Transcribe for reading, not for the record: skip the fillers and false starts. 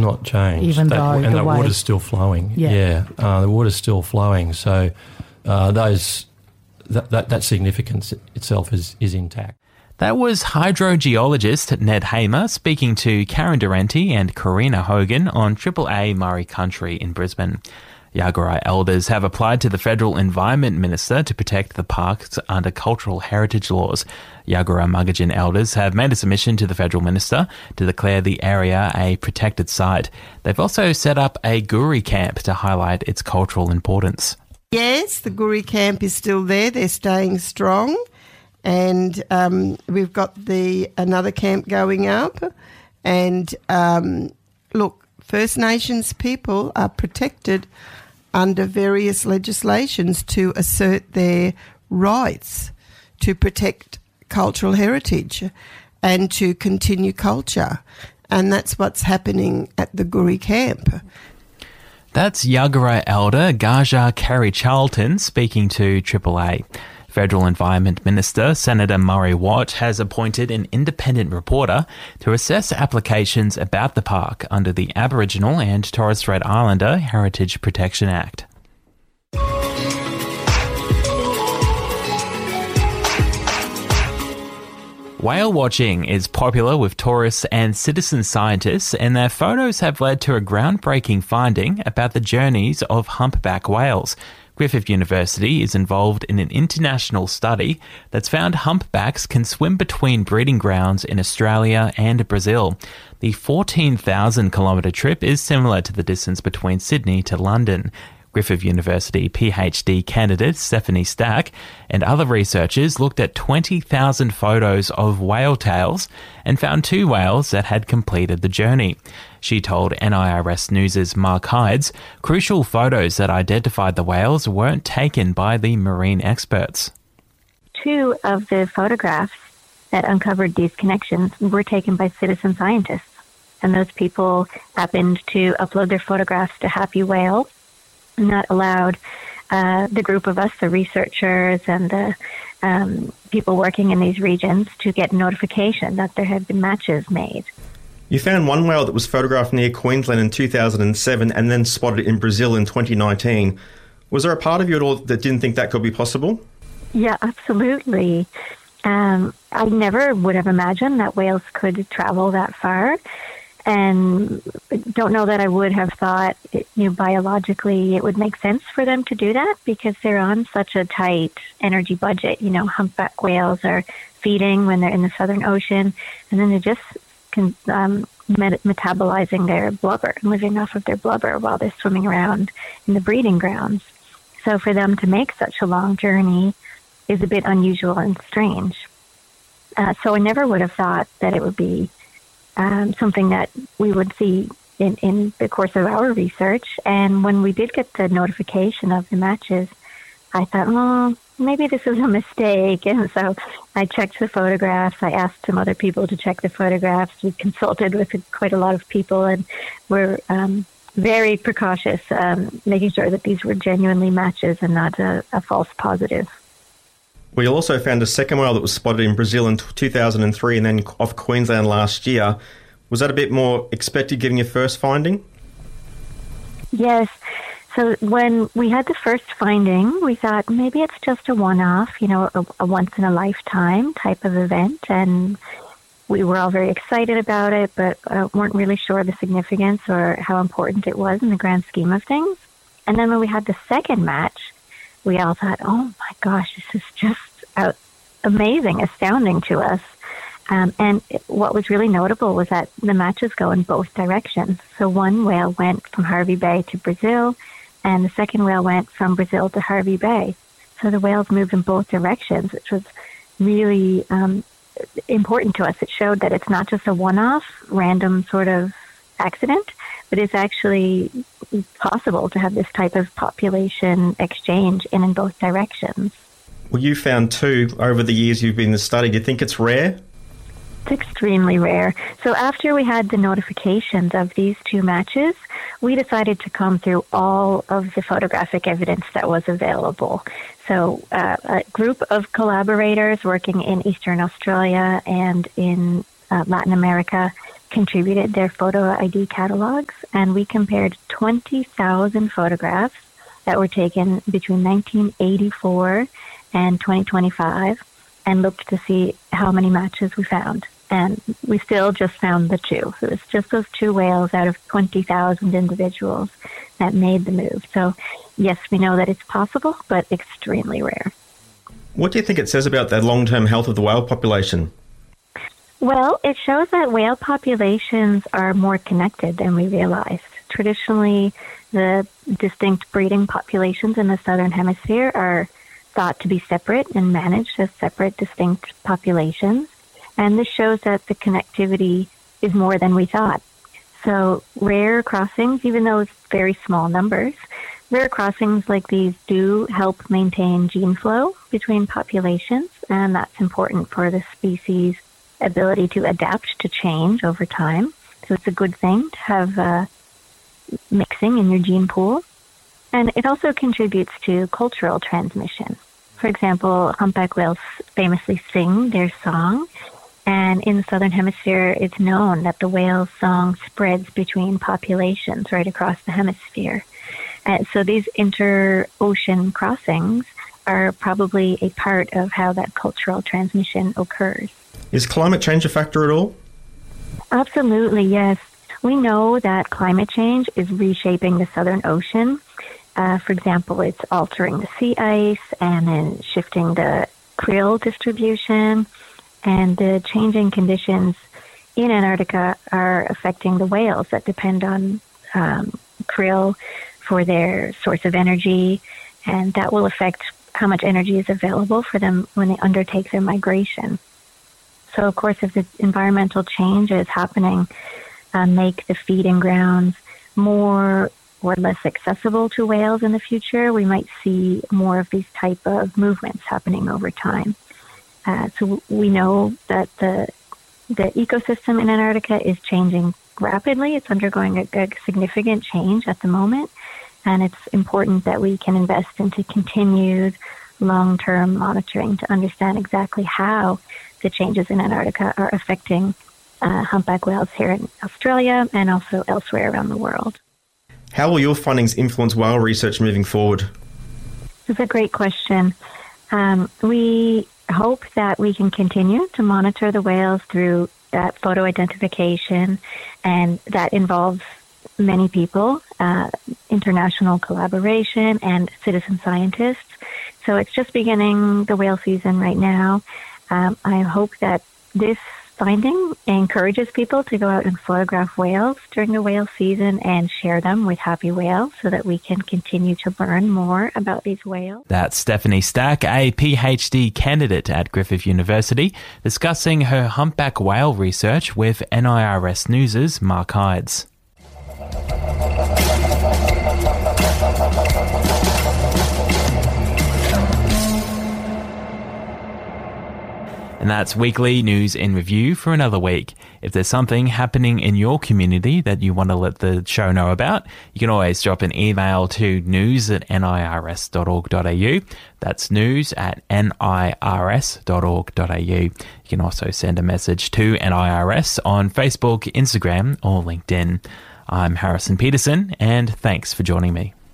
not changed. Even though and the the water's still flowing. Yeah. The water's still flowing. So that significance itself is intact. That was hydrogeologist Ned Hamer speaking to Karen Durante and Karina Hogan on AAA Murray Country in Brisbane. Yagara elders have applied to the Federal Environment Minister to protect the parks under cultural heritage laws. Yagara Muggajin elders have made a submission to the Federal Minister to declare the area a protected site. They've also set up a Guri camp to highlight its cultural importance. Yes, the Guri camp is still there. They're staying strong. And we've got another camp going up. And look, First Nations people are protected under various legislations to assert their rights to protect cultural heritage and to continue culture. And that's what's happening at the Guri camp. That's Yagara elder Gaja Carey-Charlton speaking to AAA. Federal Environment Minister Senator Murray Watt has appointed an independent reporter to assess applications about the park under the Aboriginal and Torres Strait Islander Heritage Protection Act. Whale watching is popular with tourists and citizen scientists, and their photos have led to a groundbreaking finding about the journeys of humpback whales. Griffith University is involved in an international study that's found humpbacks can swim between breeding grounds in Australia and Brazil. The 14,000-kilometre trip is similar to the distance between Sydney to London. Griffith University PhD candidate Stephanie Stack and other researchers looked at 20,000 photos of whale tails and found 2 whales that had completed the journey. She told NIRS News' Mark Hydes crucial photos that identified the whales weren't taken by the marine experts. 2 of the photographs that uncovered these connections were taken by citizen scientists, and those people happened to upload their photographs to Happy Whale, and that allowed the group of us, the researchers and the people working in these regions, to get notification that there had been matches made. You found one whale that was photographed near Queensland in 2007 and then spotted in Brazil in 2019. Was there a part of you at all that didn't think that could be possible? Yeah, absolutely. I never would have imagined that whales could travel that far. And don't know that I would have thought, biologically it would make sense for them to do that, because they're on such a tight energy budget. Humpback whales are feeding when they're in the Southern Ocean, and then they're just metabolizing their blubber and living off of their blubber while they're swimming around in the breeding grounds. So for them to make such a long journey is a bit unusual and strange. So I never would have thought that it would be something that we would see in the course of our research. And when we did get the notification of the matches, I thought, maybe this is a mistake. And so I checked the photographs. I asked some other people to check the photographs. We consulted with quite a lot of people, and we're very precautious, making sure that these were genuinely matches and not a false positive. We also found a second whale that was spotted in Brazil in 2003 and then off Queensland last year. Was that a bit more expected given your first finding? Yes. So when we had the first finding, we thought maybe it's just a one-off, a once-in-a-lifetime type of event. And we were all very excited about it, but weren't really sure of the significance or how important it was in the grand scheme of things. And then when we had the second match, we all thought, oh my gosh, this is just amazing, astounding to us. And what was really notable was that the matches go in both directions. So one whale went from Hervey Bay to Brazil, and the second whale went from Brazil to Hervey Bay. So the whales moved in both directions, which was really important to us. It showed that it's not just a one-off, random sort of accident, but it's actually possible to have this type of population exchange in both directions. Well, you found 2 over the years you've been in the study. Do you think it's rare? It's extremely rare. So after we had the notifications of these 2 matches, we decided to comb through all of the photographic evidence that was available. So a group of collaborators working in Eastern Australia and in Latin America contributed their photo ID catalogs, and we compared 20,000 photographs that were taken between 1984 and 2025 and looked to see how many matches we found. And we still just found the two. So it's just those two whales out of 20,000 individuals that made the move. So yes, we know that it's possible, but extremely rare. What do you think it says about the long-term health of the whale population? Well, it shows that whale populations are more connected than we realized. Traditionally, the distinct breeding populations in the southern hemisphere are thought to be separate and managed as separate, distinct populations. And this shows that the connectivity is more than we thought. So rare crossings, even though it's very small numbers, rare crossings like these do help maintain gene flow between populations, and that's important for the species' ability to adapt to change over time. So it's a good thing to have mixing in your gene pool. And it also contributes to cultural transmission. For example, humpback whales famously sing their song, and in the southern hemisphere, it's known that the whale's song spreads between populations right across the hemisphere. And so these inter-ocean crossings are probably a part of how that cultural transmission occurs. Is climate change a factor at all? Absolutely, yes. We know that climate change is reshaping the Southern Ocean. For example, it's altering the sea ice and then shifting the krill distribution. And the changing conditions in Antarctica are affecting the whales that depend on krill for their source of energy. And that will affect how much energy is available for them when they undertake their migration. So, of course, if the environmental changes happening make the feeding grounds more or less accessible to whales in the future, we might see more of these type of movements happening over time. So we know that the ecosystem in Antarctica is changing rapidly. It's undergoing a significant change at the moment, and it's important that we can invest into continued long-term monitoring to understand exactly how the changes in Antarctica are affecting humpback whales here in Australia and also elsewhere around the world. How will your findings influence whale research moving forward? This is a great question. We hope that we can continue to monitor the whales through that photo identification, and that involves many people, international collaboration, and citizen scientists. So it's just beginning the whale season right now. I hope that this finding encourages people to go out and photograph whales during the whale season and share them with happy whales so that we can continue to learn more about these whales. That's Stephanie Stack, a PhD candidate at Griffith University, discussing her humpback whale research with NIRS News' Mark Hydes. And that's weekly news in review for another week. If there's something happening in your community that you want to let the show know about, you can always drop an email to news@nirs.org.au. That's news@nirs.org.au. You can also send a message to NIRS on Facebook, Instagram, or LinkedIn. I'm Harrison Peterson, and thanks for joining me.